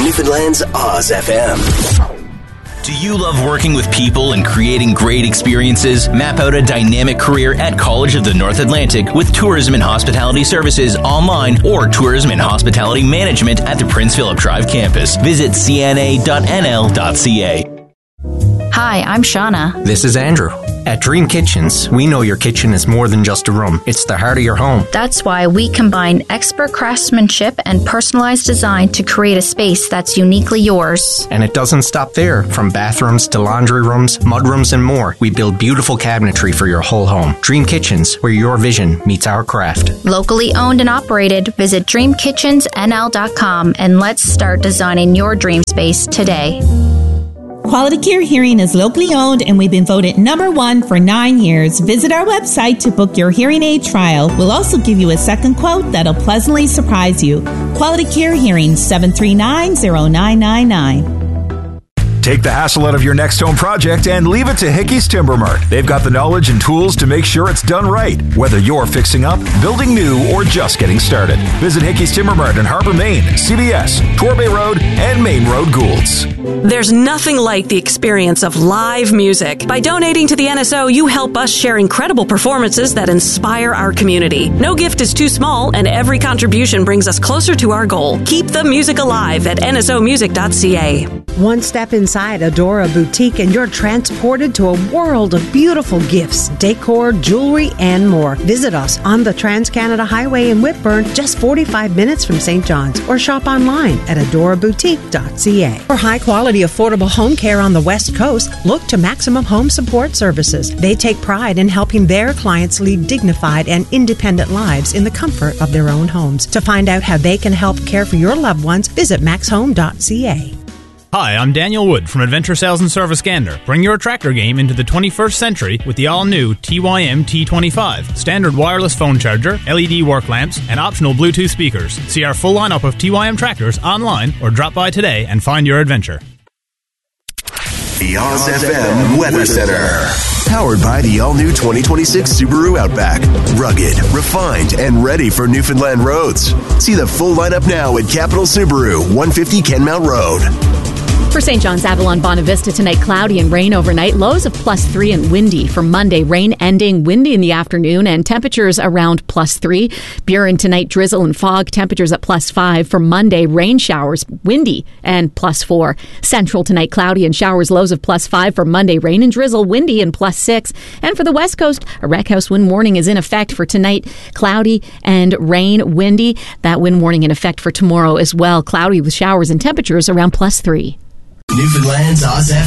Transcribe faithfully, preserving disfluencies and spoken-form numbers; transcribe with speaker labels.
Speaker 1: Newfoundland's Oz F M.
Speaker 2: Do you love working with people and creating great experiences? Map out a dynamic career at College of the North Atlantic with Tourism and Hospitality Services online or Tourism and Hospitality Management at the Prince Philip Drive campus. Visit c n a dot n l dot c a.
Speaker 3: Hi, I'm Shauna.
Speaker 4: This is Andrew. At Dream Kitchens, we know your kitchen is more than just a room. It's the heart of your home.
Speaker 3: That's why we combine expert craftsmanship and personalized design to create a space that's uniquely yours.
Speaker 4: And it doesn't stop there. From bathrooms to laundry rooms, mudrooms, and more, we build beautiful cabinetry for your whole home. Dream Kitchens, where your vision meets our craft.
Speaker 3: Locally owned and operated, visit dream kitchens n l dot com and let's start designing your dream space today.
Speaker 5: Quality Care Hearing is locally owned and we've been voted number one for nine years. Visit our website to book your hearing aid trial. We'll also give you a second quote that'll pleasantly surprise you. Quality Care Hearing, seven three nine, zero nine nine nine.
Speaker 6: Take the hassle out of your next home project and leave it to Hickey's Timber Mart. They've got the knowledge and tools to make sure it's done right, whether you're fixing up, building new, or just getting started. Visit Hickey's Timber Mart in Harbour, Maine, C B S, Torbay Road, and Main Road, Goulds.
Speaker 7: There's nothing like the experience of live music. By donating to the N S O, you help us share incredible performances that inspire our community. No gift is too small, and every contribution brings us closer to our goal. Keep the music alive at n s o music dot c a.
Speaker 8: One step inside Adora Boutique and you're transported to a world of beautiful gifts, decor, jewelry, and more. Visit us on the Trans-Canada Highway in Whitburn, just forty-five minutes from Saint John's, or shop online at adora boutique dot c a. For high-quality, affordable home care on the West Coast, look to Maximum Home Support Services. They take pride in helping their clients lead dignified and independent lives in the comfort of their own homes. To find out how they can help care for your loved ones, visit max home dot c a.
Speaker 9: Hi, I'm Daniel Wood from Adventure Sales and Service Gander. Bring your tractor game into the twenty-first century with the all-new T Y M T twenty-five. Standard wireless phone charger, L E D work lamps, and optional Bluetooth speakers. See our full lineup of T Y M tractors online or drop by today and find your adventure.
Speaker 1: The Oz F M Weather Center. Powered by the all-new twenty twenty-six Subaru Outback. Rugged, refined, and ready for Newfoundland roads. See the full lineup now at Capital Subaru, one fifty Kenmount Road.
Speaker 10: For Saint John's, Avalon, Bonavista, tonight cloudy and rain overnight. Lows of plus three and windy. For Monday, rain ending, windy in the afternoon, and temperatures around plus three. Buren tonight, drizzle and fog. Temperatures at plus five. For Monday, rain showers, windy, and plus four. Central tonight, cloudy and showers. Lows of plus five. For Monday, rain and drizzle, windy, and plus six. And for the West Coast, a wreck house wind warning is in effect for tonight. Cloudy and rain, windy. That wind warning in effect for tomorrow as well. Cloudy with showers and temperatures around plus three.
Speaker 1: Newfoundland's Oz F M.